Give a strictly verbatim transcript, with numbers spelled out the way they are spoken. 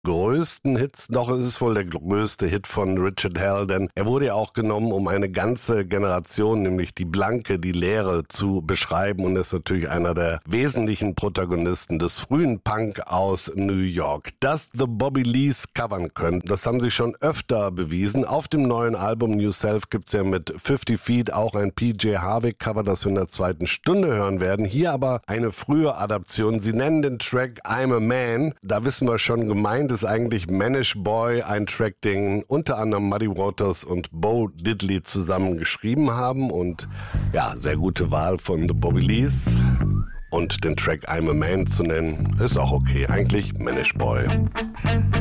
größten Hits, doch es ist wohl der größte Hit von Richard Hell, denn er wurde ja auch genommen, um eine ganze Generation, nämlich die Blanke, die Leere zu beschreiben und ist natürlich einer der wesentlichen Protagonisten des frühen Punk aus New York. Dass The Bobby Lees covern können, das haben sie schon öfter bewiesen. Auf dem neuen Album New Self gibt's ja mit fifty Feet auch ein P J Harvey Cover, das wir in der zweiten Stunde hören werden. Hier aber eine frühe Adaption. Sie nennen den Track I'm a Man. Da wissen wir schon, gemeint ist eigentlich Manish Boy, ein Track, den unter anderem Muddy Waters und Bo Diddley zusammen geschrieben haben. Und ja, sehr gute Wahl von The Bobby Lees. Und den Track I'm a Man zu nennen, ist auch okay. Eigentlich Manish Boy.